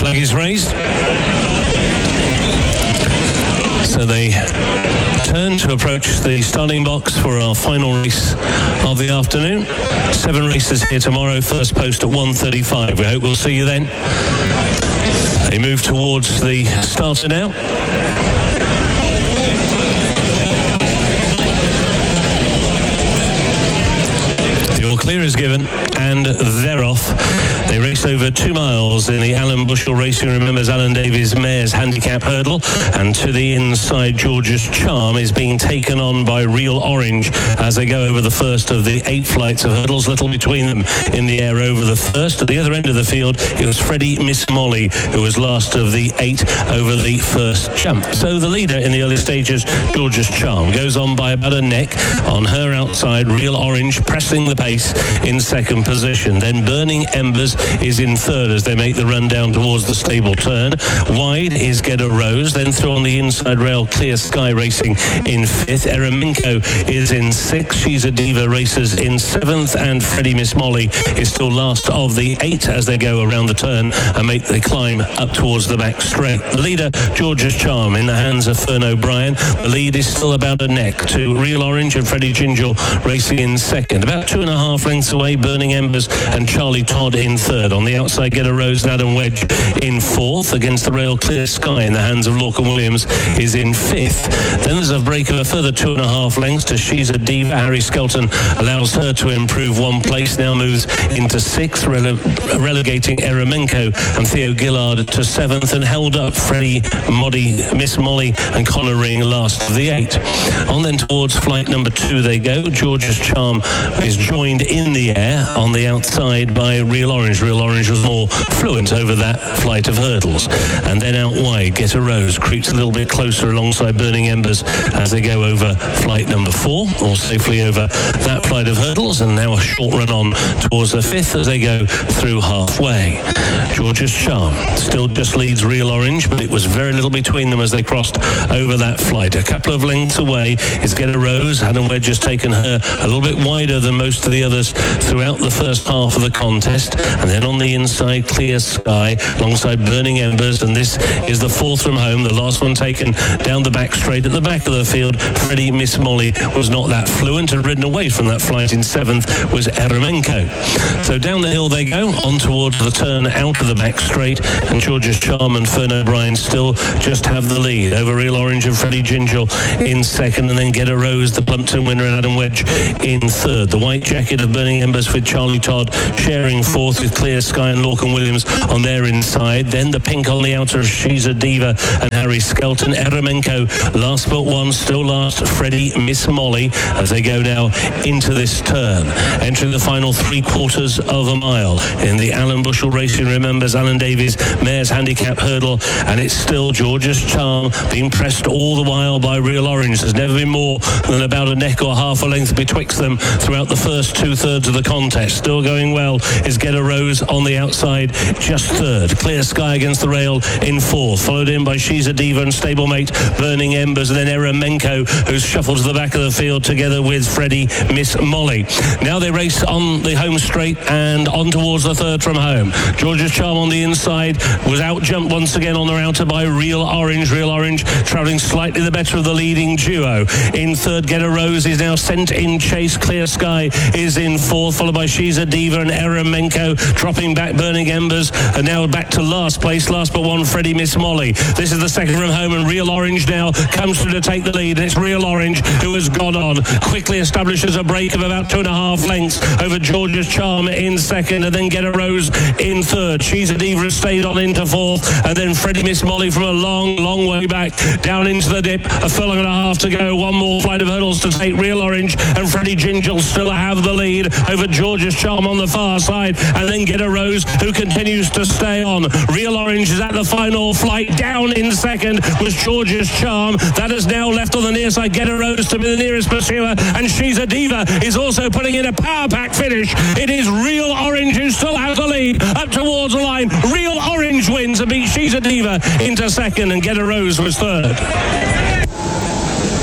flag is raised. So they turn to approach the starting box for our final race of the afternoon. 7 races here tomorrow, first post at 1:35. We hope we'll see you then. They move towards the starter now. Clear is given, and they're off. They race over 2 miles in the Alan Bushell Racing Remembers Alan Davies Mares Handicap Hurdle, and to the inside George's Charm is being taken on by Real Orange as they go over the first of the 8 flights of hurdles, little between them in the air over the first. At the other end of the field it was Freddie Miss Molly who was last of the 8 over the first jump. So the leader in the early stages, George's Charm, goes on by about a neck. On her outside, Real Orange pressing the pace in second position. Then Burning Embers is in third as they make the run down towards the stable turn. Wide is Get a Rose. Then through on the inside rail, Clear Sky racing in 5th. Eremenko is in 6th. She's a Diva races in 7th, and Freddie Miss Molly is still last of the 8 as they go around the turn and make the climb up towards the back straight. The leader, George's Charm, in the hands of Fern O'Brien. The lead is still about a neck to Real Orange and Freddie Ginger racing in second. About 2.5 lengths away, Burning Embers and Charlie Todd in third. On the outside, Get a Rose and Adam Wedge in 4th. Against the rail, Clear Sky in the hands of Lorcan Williams is in 5th. Then there's a break of a further 2.5 lengths to She's a Diva. Harry Skelton allows her to improve 1 place, now moves into 6th, relegating Eremenko and Theo Gillard to 7th, and held up Freddie Miss Molly and Connor Ring last of the 8. On then towards flight number 2 they go. George's Charm is joined in the air on the outside by Real Orange. Real Orange was more fluent over that flight of hurdles. And then out wide, Get a Rose creeps a little bit closer alongside Burning Embers as they go over flight number 4, or safely over that flight of hurdles, and now a short run on towards the 5th as they go through halfway. George's Charm still just leads Real Orange, but it was very little between them as they crossed over that flight. A couple of lengths away is Get a Rose. Adam Wedge has taken her a little bit wider than most of the others throughout the first half of the contest. And then on the inside, Clear Sky alongside Burning Embers, and this is the 4th from home, the last one taken down the back straight. At the back of the field, Freddie Miss Molly was not that fluent, and ridden away from that flight in 7th was Eremenko. So down the hill they go, on towards the turn out of the back straight, and George's Charm and Fern O'Brien still just have the lead over Real Orange and Freddie Ginger in second, and then Get a Rose, the Plumpton winner, and Adam Wedge in third. The white jacket of Burning Embers with Charlie Todd sharing 4th with Clear Sky and Lorcan Williams on their inside. Then the pink on the outer of She's a Diva and Harry Skelton. Eremenko last but one, still last Freddie Miss Molly as they go now into this turn, entering the final 3/4 of a mile in the Alan Bushell Racing Remembers Alan Davies Mares Handicap Hurdle, and it's still George's Charm being pressed all the while by Real Orange. There's never been more than about a neck or half a length betwixt them throughout the first 2/3 of the contest. Still going well is Get a Rose on the outside, just third. Clear Sky against the rail in 4th, followed in by She's a Diva and stablemate Burning Embers, and then Eremenko, who's shuffled to the back of the field together with Freddie Miss Molly. Now they race on the home straight and on towards the 3rd from home. George's Charm on the inside was out-jumped once again on their outer by Real Orange. Real Orange travelling slightly the better of the leading duo. In 3rd, Get a Rose is now sent in chase. Clear Sky is in 4th, followed by She's a Diva and Eremenko, dropping back Burning Embers, and now back to last place, last but one, Freddie Miss Molly. This is the 2nd from home, and Real Orange now comes through to take the lead, and it's Real Orange who has gone on, quickly establishes a break of about 2.5 lengths over George's Charm in 2nd, and then Get a Rose in 3rd. She's a Diva has stayed on into 4th, and then Freddie Miss Molly from a long way back down into the dip. A furlong and a half to go, one more flight of hurdles to take. Real Orange and Freddie Ginger still have the lead over George's Charm on the far side, and then Get a Rose who continues to stay on. Real Orange is at the final flight. Down in 2nd was George's Charm. That has now left on the near side Get a Rose to be the nearest pursuer, and She's a Diva is also putting in a power pack finish. It is Real Orange who still has the lead up towards the line. Real Orange wins and beats She's a Diva into 2nd, and Get a Rose was 3rd.